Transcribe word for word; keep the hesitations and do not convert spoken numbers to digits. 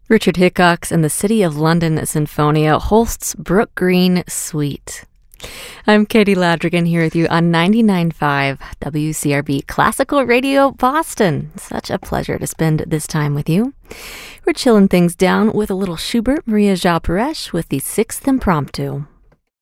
Richard Hickox and the City of London Sinfonia Holst's Brook Green Suite. I'm Katie Ladrigan here with you on ninety-nine point five W C R B Classical Radio Boston. Such a pleasure to spend this time with you. We're chilling things down with a little Schubert, Maria João Pires with the Sixth Impromptu.